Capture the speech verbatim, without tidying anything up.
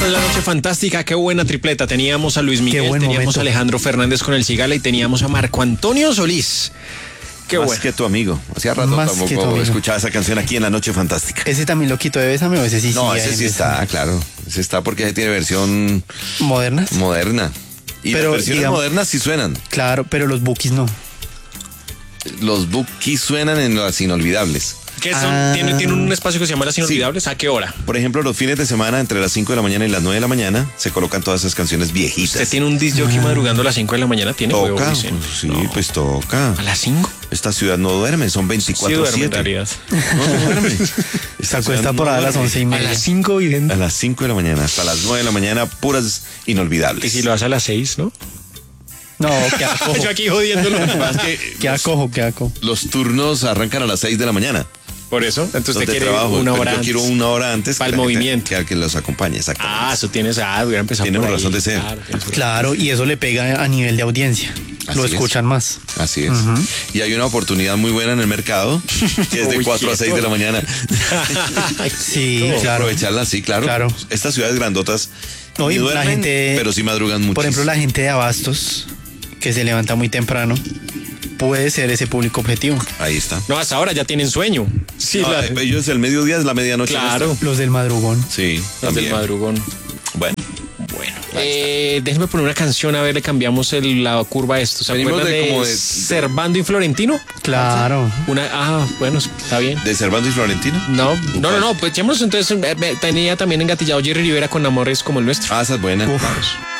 Esto es La Noche Fantástica, qué buena tripleta. Teníamos a Luis Miguel, teníamos momento. a Alejandro Fernández con El Cigala y teníamos a Marco Antonio Solís. Qué Más bueno. que tu amigo. Hacía rato Más tampoco escuchaba esa canción aquí en La Noche Fantástica. Ese también lo quito de Bésame, o ese sí No, sigue ese ahí sí en está, Bésame. claro. Ese está porque ese tiene versión ¿Modernas? moderna. Y Pero, las versiones digamos- modernas sí suenan. Claro, pero los bookies no. Los bookies suenan en las inolvidables. ¿Qué son? Ah. ¿Tiene, tiene un espacio que se llama Las Inolvidables? ¿A qué hora? Por ejemplo, los fines de semana, entre las cinco de la mañana y las nueve de la mañana, se colocan todas esas canciones viejitas. ¿Usted tiene un disc jockey madrugando a las cinco de la mañana? ¿Tiene huevo, Toca, dicen? pues, sí, No. pues toca. ¿A las cinco? Esta ciudad no duerme, son Sí veinticuatro duerme, en siete. realidad. No, no duerme. Se Esta acuesta ciudad por no ahí a las duerme. once y A media. las cinco y A las cinco de la mañana hasta las nueve de la mañana, puras inolvidables. Y si lo hace a las seis, ¿no? No, queda cojo. Yo aquí jodiéndolo. Más que Queda los, cojo, queda cojo. los turnos arrancan a las seis de la mañana. Por eso, entonces Los usted de quiere trabajo, una pero hora yo antes. quiero una hora antes Para que el la gente- movimiento. que, que los acompañe, exactamente. Ah, eso tienes, ah, hubiera empezado Tiene por razón ahí. de ser. Claro, tienes razón. Claro, y eso le pega a nivel de audiencia. Así Lo es. escuchan más. Así es. Y hay una oportunidad muy buena en el mercado, que es de Uy, cuatro a seis de la mañana. Sí, claro. Aprovecharla, sí, claro. Claro. Estas ciudades grandotas No, ni y la duermen, gente- pero sí madrugan mucho. Por ejemplo, la gente de Abastos, que se levanta muy temprano, puede ser ese público objetivo. Ahí está. No, hasta ahora ya tienen sueño. Sí, No, la- eh, ellos el mediodía es la medianoche. claro. nuestra. Los del madrugón. Sí, Los también. del madrugón. Bueno, Bueno, eh, déjeme poner una canción, a ver, le cambiamos el, la curva a esto. ¿Se Venimos acuerdan de de, como de- Servando y Florentino? Claro. Una, ah, bueno, está bien. ¿de Servando y Florentino? No, no, no, no, pues echémonos entonces, eh, eh, tenía también engatillado Jerry Rivera con Amores como el nuestro. Ah, esa es buena. Uf.